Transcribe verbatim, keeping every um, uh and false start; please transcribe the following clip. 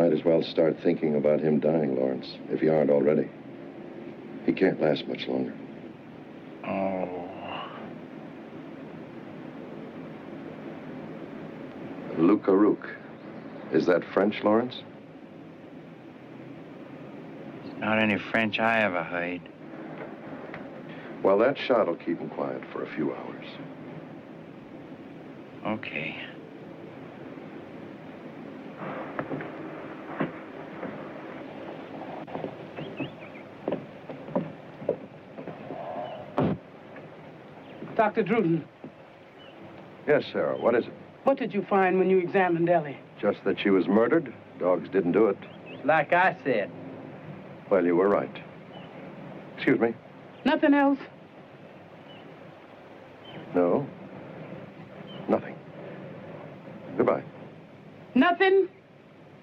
might as well start thinking about him dying, Lawrence, if you aren't already. He can't last much longer. Oh. Luke-a-rook. Is that French, Lawrence? Not any French I ever heard. Well, that shot'll keep him quiet for a few hours. Okay. Doctor Druden. Yes, Sarah, what is it? What did you find when you examined Ellie? Just that she was murdered. Dogs didn't do it. Like I said. Well, you were right. Excuse me. Nothing else? No. Nothing. Goodbye. Nothing?